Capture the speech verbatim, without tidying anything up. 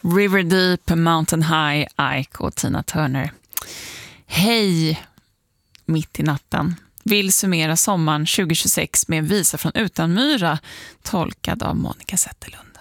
River Deep, Mountain High, Ike och Tina Turner. Hej, mitt i natten. Vill summera sommaren tjugo tjugosex med en visa från Utanmyra, tolkad av Monica Zetterlund.